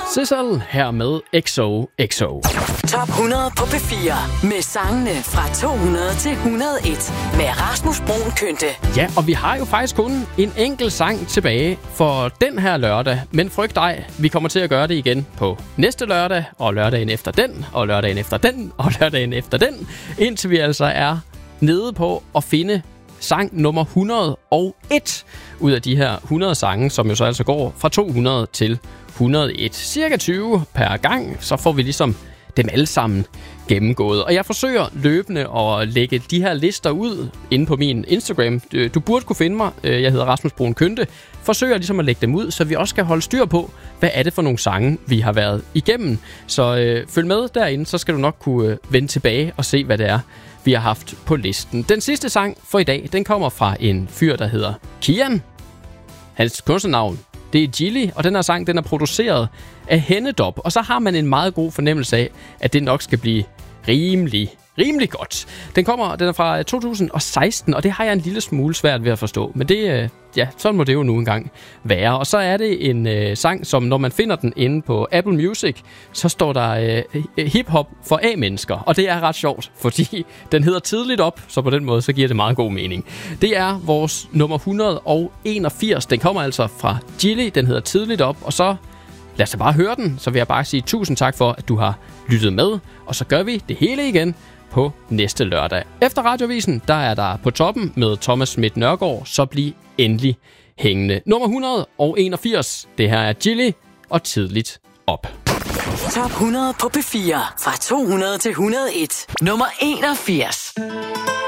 Sissel her med XOXO. Top 100 på P4 med sangene fra 200 til 101 med Rasmus Bruun Kynte. Ja, og vi har jo faktisk kun en enkelt sang tilbage for den her lørdag. Men frygt dig, vi kommer til at gøre det igen på næste lørdag, og lørdagen efter den, og lørdagen efter den, og lørdagen efter den. Indtil vi altså er nede på at finde sang nummer 101 ud af de her 100 sange, som jo så altså går fra 200 til 101. Cirka 20 per gang, så får vi ligesom dem alle sammen gennemgået. Og jeg forsøger løbende at lægge de her lister ud inde på min Instagram. Du burde kunne finde mig. Jeg hedder Rasmus Bruun Kynte. Forsøger ligesom at lægge dem ud, så vi også kan holde styr på, hvad er det for nogle sange, vi har været igennem. Så følg med derinde, så skal du nok kunne vende tilbage og se, hvad det er, vi har haft på listen. Den sidste sang for i dag, den kommer fra en fyr, der hedder Kian. Hans kunstnernavn, det er Gilly, og den her sang, den er produceret af Hennedop. Og så har man en meget god fornemmelse af, at det nok skal blive rimelig godt. Den er fra 2016, og det har jeg en lille smule svært ved at forstå. Men det, sådan må det jo nu engang være. Og så er det en sang, som når man finder den inde på Apple Music, så står der hip-hop for A-mennesker. Og det er ret sjovt, fordi den hedder Tidligt Op, så på den måde, så giver det meget god mening. Det er vores nummer 181. Den kommer altså fra Gilly, den hedder Tidligt Op, og så lad os da bare høre den. Så vil jeg bare sige tusind tak for, at du har lyttet med, og så gør vi det hele igen på næste lørdag. Efter Radioavisen, der er der på toppen med Thomas Schmidt Nørgaard, så bliv endelig hængende. Nummer 181, det her er Gilly og Tidligt Op. Top 100 på P4 fra 200 til 101. Nummer 81.